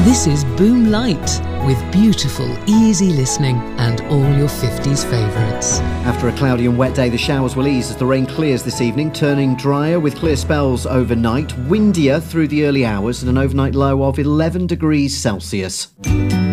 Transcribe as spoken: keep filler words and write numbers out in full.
This is Boom Light, with beautiful, easy listening and all your fifties favourites. After a cloudy and wet day, the showers will ease as the rain clears this evening, turning drier with clear spells overnight, windier through the early hours and an overnight low of eleven degrees Celsius.